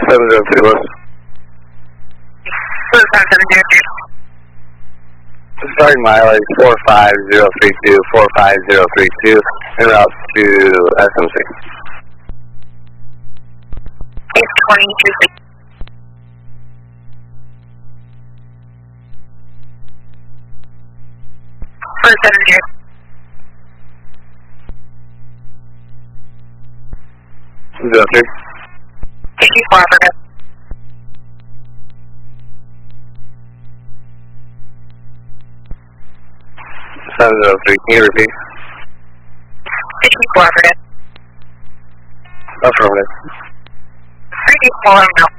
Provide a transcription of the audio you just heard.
703 was. 703. Starting mileage 45032, 45032, en route to SMC. It's 22. 470. 03. 84 Africa. 703, can you repeat? 84 Africa. Affirmative. 34 no.